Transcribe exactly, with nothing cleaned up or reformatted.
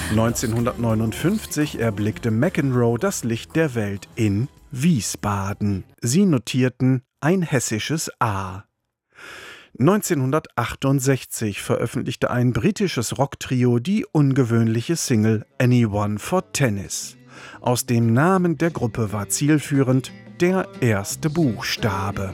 neunzehnhundertneunundfünfzig erblickte McEnroe das Licht der Welt in Wiesbaden. Sie notierten ein hessisches A. neunzehnhundertachtundsechzig veröffentlichte ein britisches Rocktrio die ungewöhnliche Single Anyone for Tennis. Aus dem Namen der Gruppe war zielführend der erste Buchstabe.